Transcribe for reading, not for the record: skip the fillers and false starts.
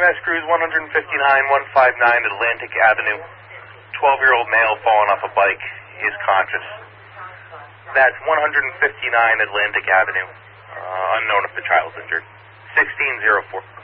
EMS crews 159, 159 Atlantic Avenue. 12-year-old male fallen off a bike is conscious. That's 159 Atlantic Avenue. Unknown if the child's injured. 1604.